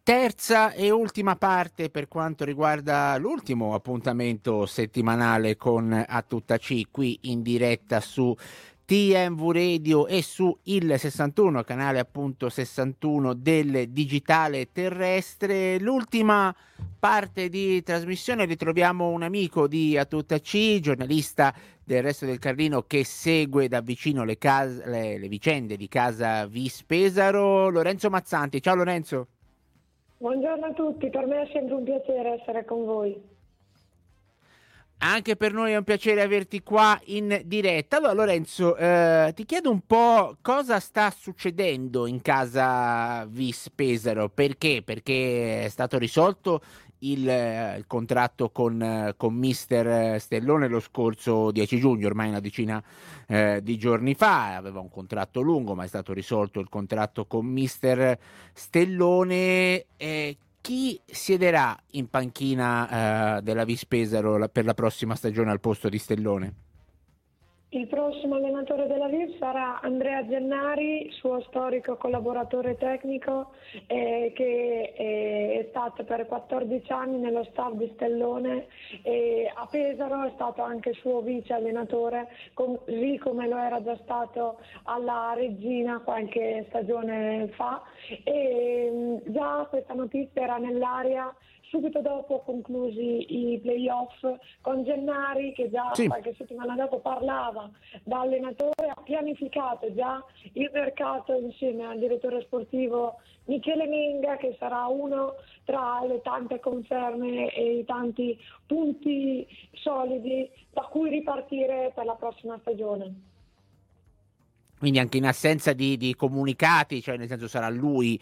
Terza e ultima parte per quanto riguarda l'ultimo appuntamento settimanale con A Tutta C, qui in diretta su TMV Radio e su il 61, canale appunto 61 del digitale terrestre. L'ultima parte di trasmissione ritroviamo un amico di A Tutta C, giornalista del Resto del Carlino che segue da vicino le vicende di Casa Vis Pesaro, Lorenzo Mazzanti. Ciao Lorenzo. Buongiorno a tutti, per me è sempre un piacere essere con voi. Anche per noi è un piacere averti qua in diretta. Allora Lorenzo, ti chiedo un po' cosa sta succedendo in Casa Vis Pesaro, perché? Perché è stato risolto il contratto con Mister Stellone lo scorso 10 giugno, ormai una decina di giorni fa, aveva un contratto lungo ma è stato risolto il contratto con Mister Stellone. Chi siederà in panchina della Vis Pesaro per la prossima stagione al posto di Stellone? Il prossimo allenatore della Vis sarà Andrea Gennari, suo storico collaboratore tecnico che è stato per 14 anni nello staff di Stellone e a Pesaro è stato anche suo vice allenatore, così come lo era già stato alla Regina qualche stagione fa e già questa notizia era nell'aria subito dopo conclusi i playoff con Gennari che già Sì. qualche settimana dopo parlava da allenatore, ha pianificato già il mercato insieme al direttore sportivo Michele Menga che sarà uno tra le tante conferme e i tanti punti solidi da cui ripartire per la prossima stagione. Quindi anche in assenza di comunicati, cioè nel senso sarà lui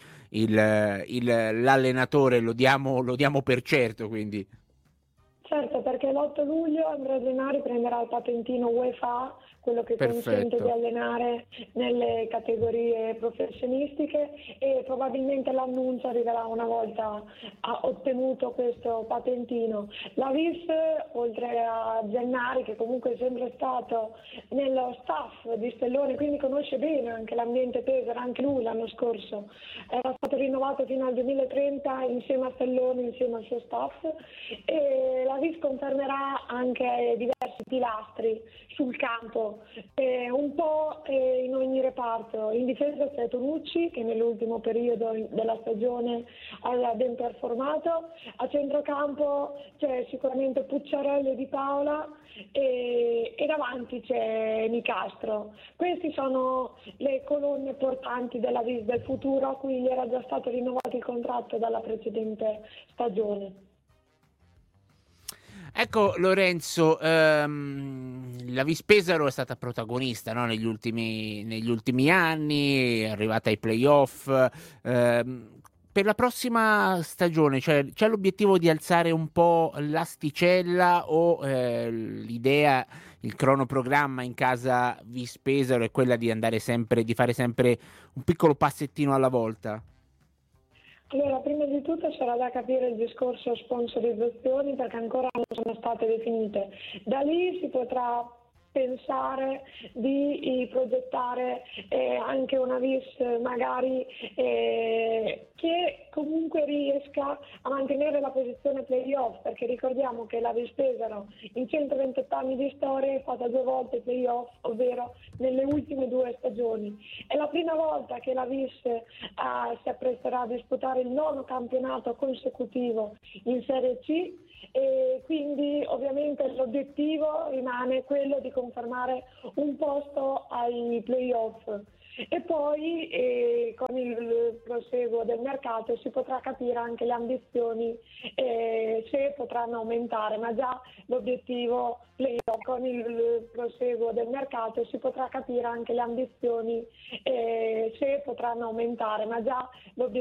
l'allenatore, lo diamo per certo, quindi. Certo, perché l'8 luglio Andrea Gennari prenderà il patentino UEFA, quello che consente di allenare nelle categorie professionistiche e probabilmente l'annuncio arriverà una volta ha ottenuto questo patentino. La Vis, oltre a Gennari, che comunque è sempre stato nello staff di Stellone, quindi conosce bene anche l'ambiente Pesaro, anche lui l'anno scorso, era stato rinnovato fino al 2030 insieme a Stellone, insieme al suo staff e la Vis confermerà anche diversi pilastri sul campo, un po' in ogni reparto. In difesa c'è Tonucci che nell'ultimo periodo della stagione ha ben performato, a centrocampo c'è sicuramente Pucciarelli e Di Paola e davanti c'è Nicastro. Queste sono le colonne portanti della Vis del futuro a cui gli era già stato rinnovato il contratto dalla precedente stagione. Ecco Lorenzo, la Vis Pesaro è stata protagonista, no, negli ultimi anni, è arrivata ai playoff. Per la prossima stagione c'è l'obiettivo di alzare un po' l'asticella o l'idea, il cronoprogramma in casa Vis Pesaro è quella di fare sempre un piccolo passettino alla volta? Allora, prima di tutto sarà da capire il discorso sponsorizzazioni perché ancora non sono state definite. Da lì si potrà pensare di progettare anche una Vis magari che comunque riesca a mantenere la posizione playoff, perché ricordiamo che la Vis Pesaro in 128 anni di storia è stata 2 volte playoff, ovvero nelle ultime 2 stagioni. È la prima volta che la Vis si appresterà a disputare il 9º campionato consecutivo in Serie C e quindi ovviamente l'obiettivo rimane quello di confermare un posto ai playoff. E poi con il proseguo del mercato si potrà capire anche le ambizioni se potranno aumentare, ma già l'obiettivo con il proseguo del mercato si potrà capire anche le ambizioni se potranno aumentare, ma già l'obiettivo